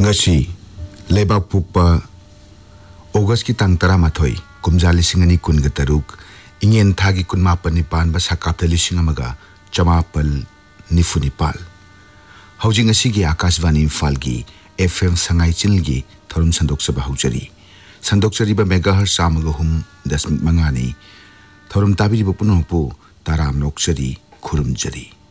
ngasi lebak pukpa August ki tang 13 kumja 2023 ingen thagi kunma panipan ba sakapta 1994 haujing asigi Akashvani Imphal gi FM sangai chilgi thorum sandok saba haujari sandok chari ba megahertz 3.5 ni thorum tabiri ba punopu taram nokchari khurum jari